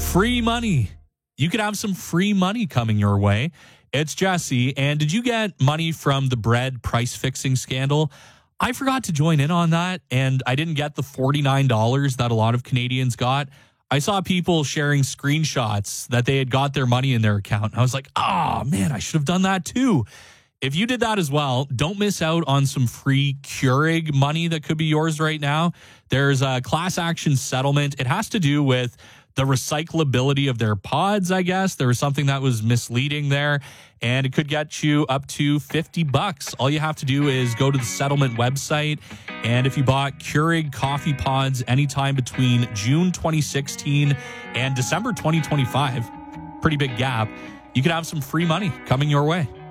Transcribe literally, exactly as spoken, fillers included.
Free money. You could have some free money coming your way. It's Jesse. And did you get money from the bread price fixing scandal? I forgot to join in on that, and I didn't get the forty-nine dollars that a lot of Canadians got. I saw people sharing screenshots that they had got their money in their account. And I was like, oh, man, I should have done that too. If you did that as well, don't miss out on some free Keurig money that could be yours right now. There's a class action settlement. It has to do with the recyclability of their pods, I guess. There was something that was misleading there, and it could get you up to fifty bucks. All you have to do is go to the settlement website, and if you bought Keurig coffee pods anytime between June twenty sixteen and December twenty twenty-five, pretty big gap, you could have some free money coming your way.